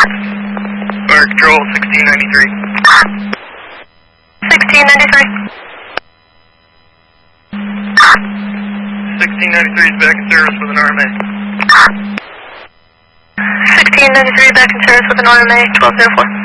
Fire Control, 1693. 1693. 1693 is back in service with an RMA. 1693 back in service with an RMA, 1204.